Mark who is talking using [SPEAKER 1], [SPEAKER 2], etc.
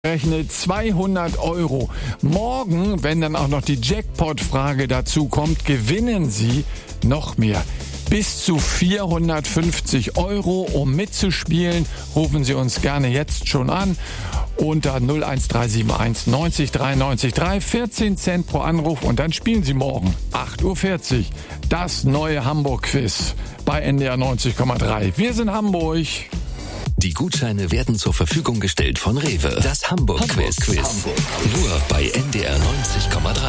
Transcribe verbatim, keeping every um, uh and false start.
[SPEAKER 1] Rechnet zweihundert Euro. Morgen, wenn dann auch noch die Jackpot-Frage dazu kommt, gewinnen Sie noch mehr. Bis zu vierhundertfünfzig Euro. Um mitzuspielen, rufen Sie uns gerne jetzt schon an unter null eins drei sieben eins neunzig drei neunzig drei, vierzehn Cent pro Anruf, und dann spielen Sie morgen acht Uhr vierzig das neue Hamburg-Quiz bei N D R neunzig Komma drei. Wir sind Hamburg.
[SPEAKER 2] Die Gutscheine werden zur Verfügung gestellt von Rewe. Das Hamburg-Quiz. Hamburg. Nur bei N D R neunzig Komma drei.